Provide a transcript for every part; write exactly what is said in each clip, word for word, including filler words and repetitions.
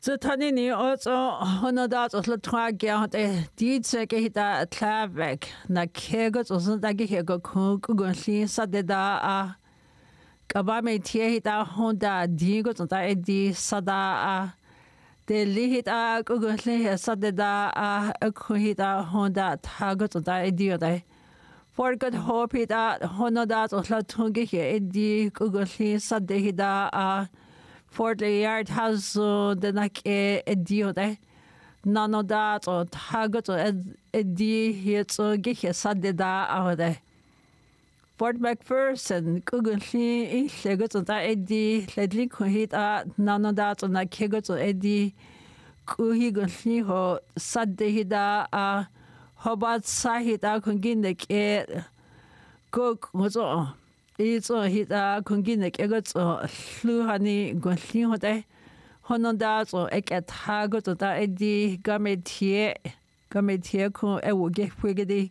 Så tanini also honodat os la tragia de dit se ke hita tlavek na kego so da ke kego ku ku li sa de da a kaba me tie hita honda digo so da e di sada a de li hita ku li sa de da a ku hita honda tago so da e di da for good hope hita honodat os la tunge e di ku li sa de hita a for the yard has the nak e dio de nano da to tago to e di hit so ge sad da a de Fort McPherson kugli i lego to da e di ledli ko hit a nano da to na kego to e di ku hi go li ho sad de da a hobat sa hit a kungin de ke go mo zo 이저 히다 공기네 깨고서 루하니 고리호데 호노다서 에케 타고도다 에디 가메티에 가메티에 코 에오게 회게디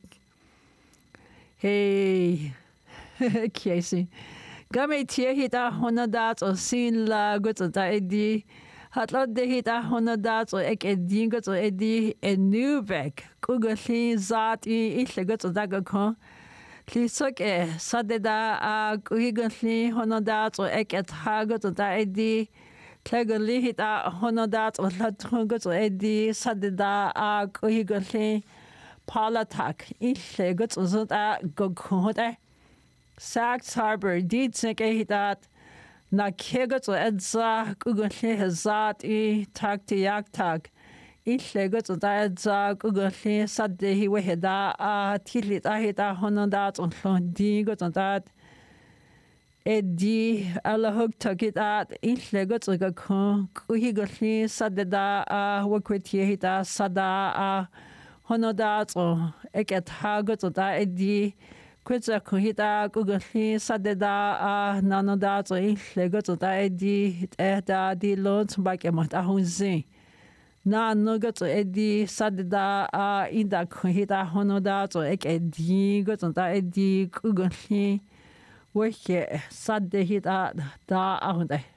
헤이 키에시 가메티에 히다 호노다서 신라 고도다 에디 하тл데 히다 호노다서 에케 딩고서 에디 에뉴벡 고글리 자티 일레고서 다고 Lisoke sadeda a kuhiganli honodat o eket hagot o da edi klegoli hita honodat o latungot o edi sadeda a kuhiganli palatak ilegot o zoda gogote Sachs Harbor did seke hitat na kegot o edza kuganli hezat i takti yaktak Ilegot o da edza kuganli sadehi weheda a tilit ahita honodat o londigot o dat edi alahog takit at ilegot o gakon kuhiganli sadeda a wakweti hita sada a honodat o eket hagot o da edi kwetsa kuhita kuganli sadeda a nanodat o ilegot o da edi ehda di lons bakemot ahunzi Na nugat o edi sadeda a inda kuhita honodat o ek edi got o da edi kuganli weke sadehita da ahunde.